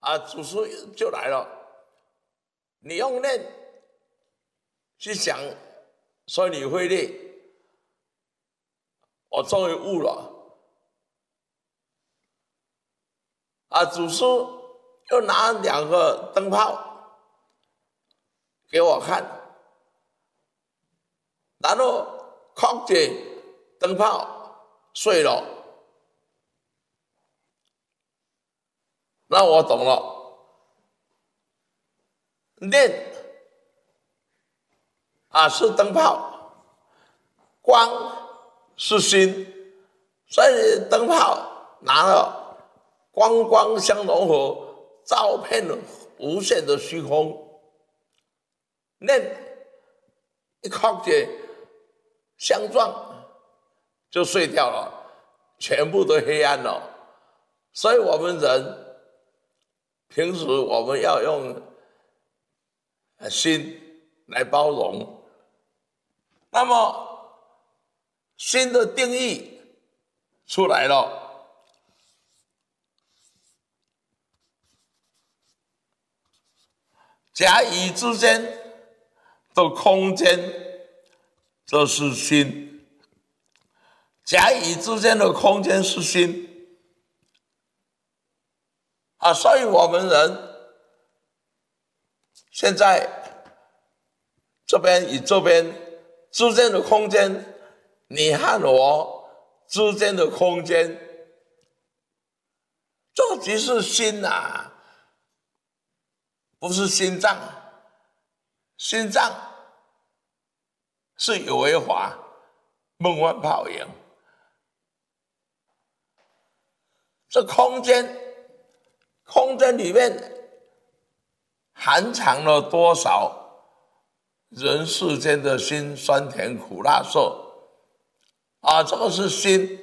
祖师就来了。你用念去想，所以你会累。我终于悟了。祖师又拿2个灯泡给我看，然后靠着灯泡睡了。那我懂了，念是灯泡，光是心，所以灯泡拿了，光光相融合，照遍了无限的虚空。念一靠着相撞，就睡掉了，全部都黑暗了。所以我们人平时我们要用心来包容。那么心的定义出来了，甲乙之间的空间，这是心。甲乙之间的空间是心。所以我们人现在这边与这边之间的空间，你和我之间的空间，这即是心不是心脏。心脏是有为法，梦幻泡影。这空间里面含藏了多少人世间的辛酸甜苦辣涩这个是心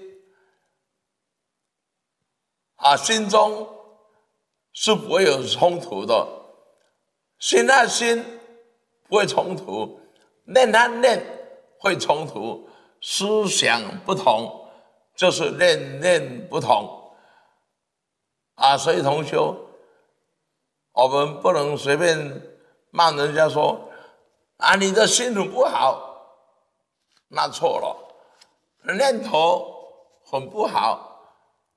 心中是不会有冲突的，心和心不会冲突，念和念会冲突，思想不同就是念不同所以同修，我们不能随便骂人家说你的心很不好，那错了，念头很不好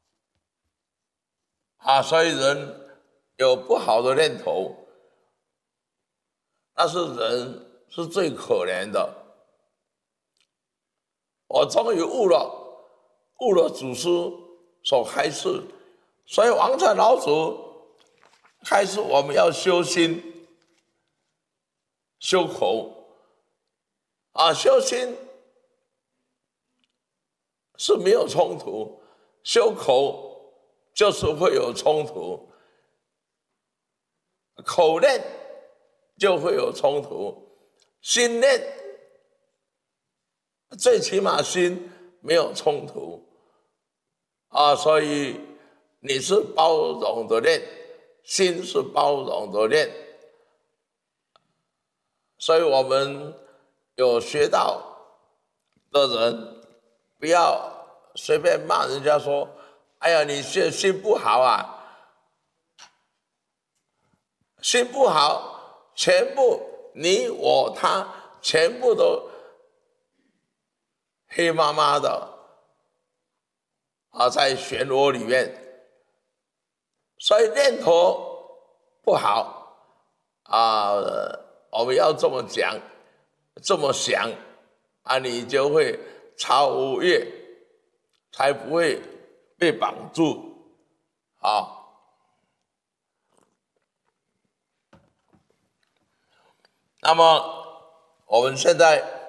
所以人有不好的念头，那是人是最可怜的。我终于悟了祖师所开示，所以王禅老祖开示我们要修心修口修心是没有冲突，修口就是会有冲突，口念就会有冲突，心念最起码心没有冲突所以你是包容的念，心是包容的念。所以我们有学到的人，不要随便骂人家说哎呀你心不好心不好，全部你我他全部都黑麻麻的在漩涡里面。所以念头不好我们要这么讲这么想你就会超越，才不会被绑住那么我们现在